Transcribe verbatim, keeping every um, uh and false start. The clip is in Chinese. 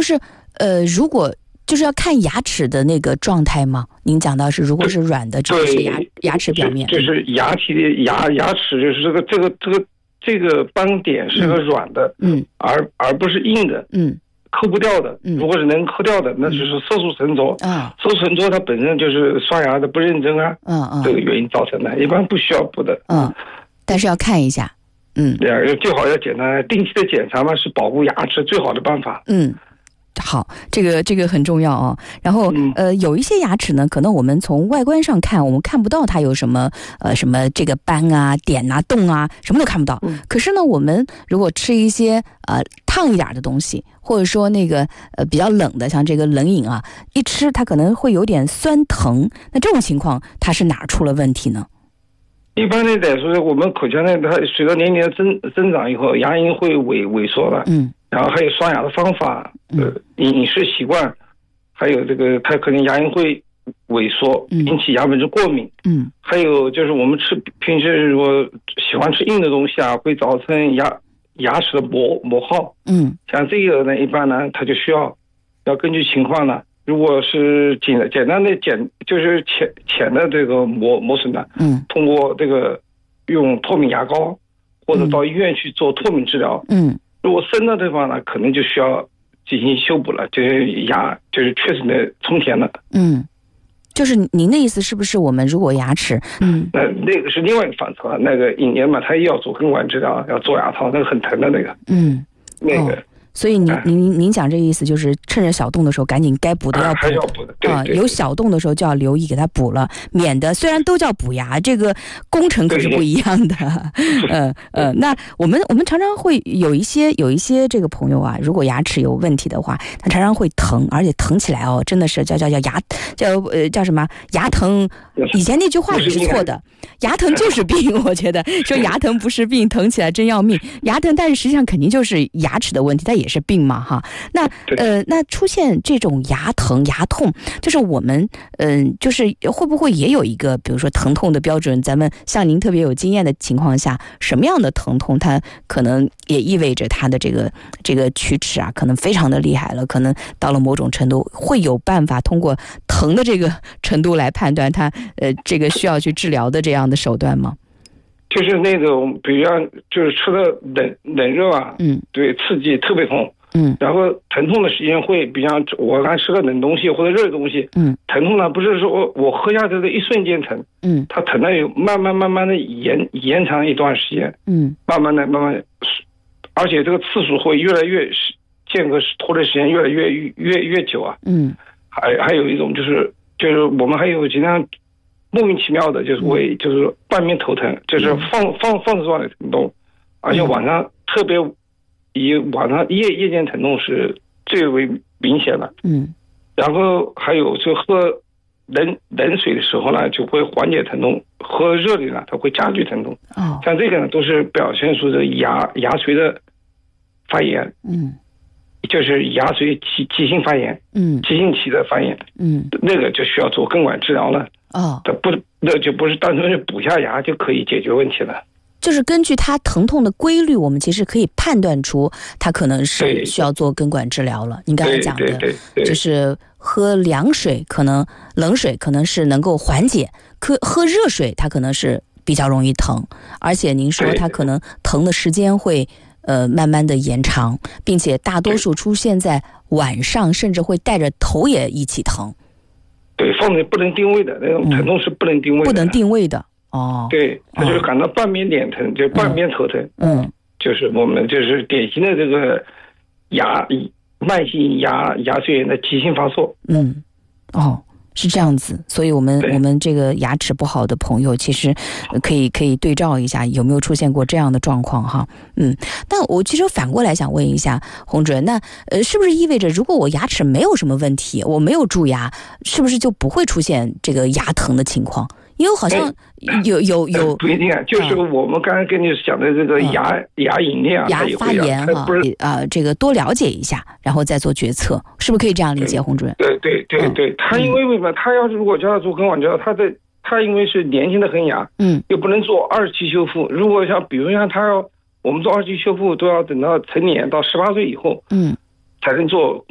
就是呃，如果就是要看牙齿的那个状态吗？您讲到是，如果是软的，只是牙牙齿表面， 就是牙体的牙牙齿，就是这个这个这个这个斑点是个软的，嗯，而而不是硬的，嗯，抠不掉的。如果是能抠掉的，那就是色素沉着啊。色素沉着它本身就是刷牙的不认真啊，嗯嗯，这个原因造成的，一般不需要补的， 嗯，但是要看一下，嗯， 对啊，最好要检查，定期的检查嘛，是保护牙齿最好的办法， 嗯。好，这个这个很重要啊。然后、嗯、呃，有一些牙齿呢，可能我们从外观上看，我们看不到它有什么呃什么这个斑啊、点啊、洞啊，什么都看不到。嗯、可是呢，我们如果吃一些呃烫一点的东西，或者说那个呃比较冷的，像这个冷饮啊，一吃它可能会有点酸疼。那这种情况，它是哪出了问题呢？ 一般的来说，我们口腔呢，它随着年龄的增增长以后，牙龈会萎萎缩了。嗯。然后还有刷牙的方法，呃，饮食习惯，还有这个它可能牙龈会萎缩，引起牙本质过敏。嗯，还有就是我们吃平时如果喜欢吃硬的东西啊，会造成牙牙齿的磨磨耗。嗯，像这个呢，一般呢，它就需要要根据情况呢，如果是简简单的简就是浅浅的这个磨磨损的，嗯，通过这个用脱敏牙膏或者到医院去做脱敏治疗。嗯。如果深的地方呢，可能就需要进行修补了，就是牙就是确实的充填了。嗯， 就是您的意思是不是我们如果牙齿，嗯， 那那个是另外一个范畴了。那个一年嘛，他要做根管治疗，要做牙套，那个很疼的那个。嗯，那个。哦， 所以您您您讲这个意思就是趁着小洞的时候赶紧该补的要补， 还要补的，对， 啊，有小洞的时候就要留意给它补了，免得虽然都叫补牙，这个工程可是不一样的。呃呃，那我们我们常常会有一些有一些这个朋友啊，如果牙齿有问题的话，他常常会疼，而且疼起来哦，真的是叫叫叫牙叫呃叫什么牙疼。以前那句话也是错的，牙疼就是病。我觉得说牙疼不是病，疼起来真要命。牙疼，但是实际上肯定就是牙齿的问题，它也是病嘛哈。那呃，那出现这种牙疼、牙痛，就是我们嗯、呃，就是会不会也有一个，比如说疼痛的标准？咱们像您特别有经验的情况下，什么样的疼痛，它可能也意味着它的这个这个龋齿啊，可能非常的厉害了，可能到了某种程度，会有办法通过疼的这个程度来判断它呃这个需要去治疗的这样的手段吗？ 就是那种，比如像就是吃的冷冷热啊，嗯，对，刺激特别痛，嗯，然后疼痛的时间会，比方我刚吃个冷东西或者热的东西，嗯，疼痛呢不是说我喝下去的一瞬间疼，嗯，它疼的有慢慢慢慢的延延长一段时间，嗯，慢慢的慢慢，而且这个次数会越来越间隔拖的时间越来越越越久啊，嗯，还还有一种就是就是我们还有经常。莫名其妙的，就是会就是半边头疼，就是放放放射状的疼痛，而且晚上特别以晚上夜夜间疼痛是最为明显的。嗯，然后还有就喝冷冷水的时候呢，就会缓解疼痛；喝热的呢，它会加剧疼痛。哦，像这个呢，都是表现出的牙牙髓的发炎。嗯。就是牙髓急急性发炎，嗯，急性期的发炎，嗯，那个就需要做根管治疗了。哦，这不，那就不是单纯是补下牙就可以解决问题了。 就是根据它疼痛的规律，我们其实可以判断出它可能是需要做根管治疗了。您刚才讲的，就是喝凉水可能冷水可能是能够缓解，可喝热水它可能是比较容易疼，而且您说它可能疼的时间会。呃，慢慢的延长，并且大多数出现在晚上，甚至会带着头也一起疼。 对，放在不能定位的那种疼痛是不能定位的， 不能定位的哦。 对，它就是感到半边脸疼，就半边头疼。嗯，就是我们就是典型的这个牙慢性牙牙髓炎的急性发作。嗯， 哦。是这样子，所以我们我们这个牙齿不好的朋友，其实可以可以对照一下有没有出现过这样的状况哈。嗯，但我其实反过来想问一下洪主任，那呃是不是意味着如果我牙齿没有什么问题，我没有蛀牙，是不是就不会出现这个牙疼的情况？因为好像有有有不一定啊，就是我们刚才跟你讲的这个牙、嗯、牙龈链啊， 牙发炎哈，啊，这个多了解一下，然后再做决策，是不是可以这样理解，洪主任？ 对对对对，嗯、他因为为什么他要是如果叫他做根管治疗，他在他因为是年轻的恒牙，嗯，又不能做二期修复，如果像比如像他要我们做二期修复，都要等到成年到十八岁以后，嗯，才能做。